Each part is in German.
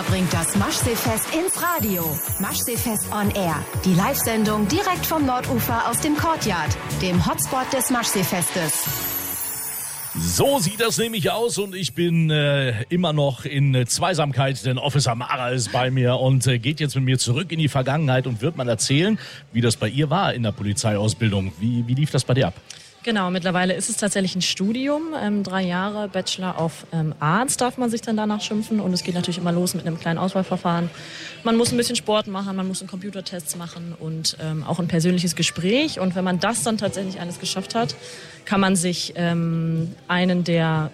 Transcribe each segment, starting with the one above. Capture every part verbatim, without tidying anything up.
Hannover bringt das Maschseefest ins Radio. Maschseefest on Air. Die Live-Sendung direkt vom Nordufer aus dem Courtyard, dem Hotspot des Maschseefestes. So sieht das nämlich aus und ich bin äh, immer noch in Zweisamkeit, denn Officer Mara ist bei mir und äh, geht jetzt mit mir zurück in die Vergangenheit und wird mal erzählen, wie das bei ihr war in der Polizeiausbildung. Wie, wie lief das bei dir ab? Genau, mittlerweile ist es tatsächlich ein Studium, ähm, drei Jahre Bachelor auf ähm, Arzt darf man sich dann danach schimpfen und es geht natürlich immer los mit einem kleinen Auswahlverfahren. Man muss ein bisschen Sport machen, man muss einen Computertest machen und ähm, auch ein persönliches Gespräch und wenn man das dann tatsächlich alles geschafft hat, kann man sich ähm, einen der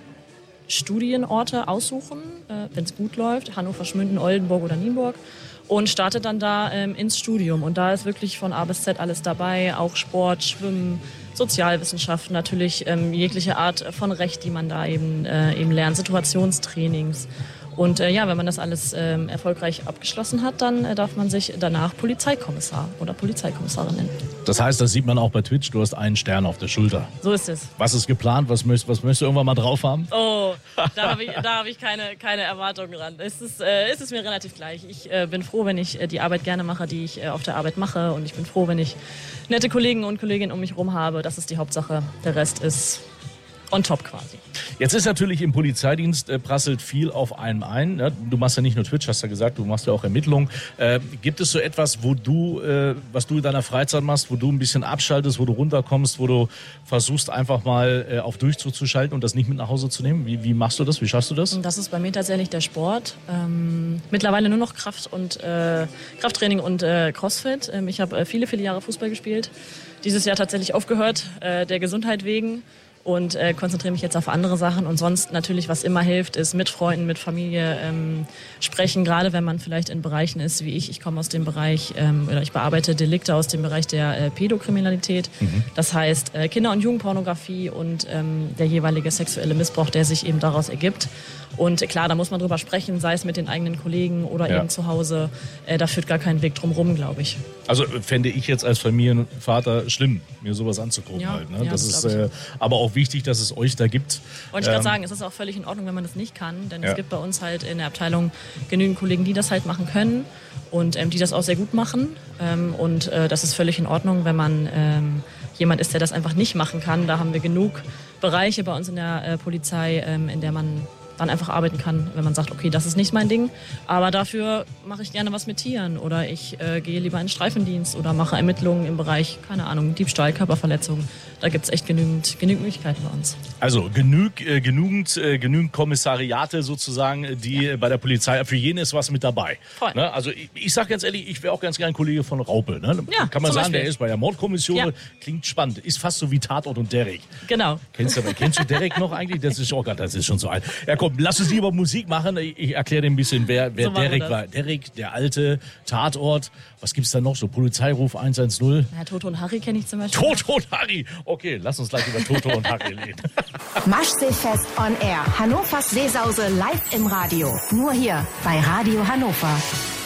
Studienorte aussuchen, äh, wenn es gut läuft, Hannover, Schmünden, Oldenburg oder Nienburg. Und startet dann da ähm, ins Studium. Und da ist wirklich von A bis Z alles dabei, auch Sport, Schwimmen, Sozialwissenschaften, natürlich ähm, jegliche Art von Recht, die man da eben, äh, eben lernt, Situationstrainings. Und äh, ja, wenn man das alles ähm, erfolgreich abgeschlossen hat, dann äh, darf man sich danach Polizeikommissar oder Polizeikommissarin nennen. Das heißt, das sieht man auch bei Twitch, du hast einen Stern auf der Schulter. So ist es. Was ist geplant? Was möchtest, was möchtest du irgendwann mal drauf haben? Oh, da habe ich, da hab ich keine, keine Erwartungen dran. Es ist, äh, es ist mir relativ gleich. Ich äh, bin froh, wenn ich äh, die Arbeit gerne mache, die ich äh, auf der Arbeit mache. Und ich bin froh, wenn ich nette Kollegen und Kolleginnen um mich herum habe. Das ist die Hauptsache. Der Rest ist on top quasi. Jetzt ist natürlich im Polizeidienst äh, prasselt viel auf einem ein. Ne? Du machst ja nicht nur Twitch, hast du ja gesagt, du machst ja auch Ermittlungen. Äh, gibt es so etwas, wo du, äh, was du in deiner Freizeit machst, wo du ein bisschen abschaltest, wo du runterkommst, wo du versuchst einfach mal äh, auf Durchzug zu schalten und das nicht mit nach Hause zu nehmen? Wie, wie machst du das? Wie schaffst du das? Das ist bei mir tatsächlich der Sport. Ähm, mittlerweile nur noch Kraft und äh, Krafttraining und äh, Crossfit. Ähm, ich habe äh, viele, viele Jahre Fußball gespielt. Dieses Jahr tatsächlich aufgehört, äh, der Gesundheit wegen. Und äh, konzentriere mich jetzt auf andere Sachen. Und sonst natürlich, was immer hilft, ist mit Freunden, mit Familie ähm, sprechen. Gerade wenn man vielleicht in Bereichen ist, wie ich. Ich komme aus dem Bereich, ähm, oder ich bearbeite Delikte aus dem Bereich der äh, Pädokriminalität. Mhm. Das heißt äh, Kinder- und Jugendpornografie und ähm, der jeweilige sexuelle Missbrauch, der sich eben daraus ergibt. Und klar, da muss man drüber sprechen, sei es mit den eigenen Kollegen oder ja. eben zu Hause. Äh, da führt gar kein Weg drum rum, glaube ich. Also fände ich jetzt als Familienvater schlimm, mir sowas anzugucken. Ja, halt, ne? ja, das, das ist äh, aber auch wichtig, dass es euch da gibt. Wollte ich gerade ähm, sagen, es ist auch völlig in Ordnung, wenn man das nicht kann. Denn ja. es gibt bei uns halt in der Abteilung genügend Kollegen, die das halt machen können und ähm, die das auch sehr gut machen. Ähm, und äh, das ist völlig in Ordnung, wenn man ähm, jemand ist, der das einfach nicht machen kann. Da haben wir genug Bereiche bei uns in der äh, Polizei, ähm, in der man dann einfach arbeiten kann, wenn man sagt, okay, das ist nicht mein Ding, aber dafür mache ich gerne was mit Tieren oder ich äh, gehe lieber in den Streifendienst oder mache Ermittlungen im Bereich, keine Ahnung, Diebstahl, Körperverletzung. Da gibt es echt genügend, genügend Möglichkeiten bei uns. Also genug, äh, genügend, äh, genügend Kommissariate sozusagen, die ja. bei der Polizei, für jeden ist was mit dabei. Voll. Ne? Also ich, ich sage ganz ehrlich, ich wäre auch ganz gern Kollege von Raupe. Ne? Ja, kann man sagen, Beispiel. Der ist bei der Mordkommission, Ja. klingt spannend, ist fast so wie Tatort und Derek. Genau. Kennst du, kennst du Derek noch eigentlich? Das ist, oh Gott, das ist schon so alt. Ja komm, lass uns lieber Musik machen. Ich, ich erkläre dir ein bisschen, wer, wer So machen wir Derek das. war. Derek, der alte Tatort. Was gibt's da noch so? Polizeiruf eins eins null. Ja, Toto und Harry kenne ich zum Beispiel. Toto und Harry. Okay, lass uns gleich über Toto und Harry reden. Maschseefest on Air. Hannovers Seesause live im Radio. Nur hier bei Radio Hannover.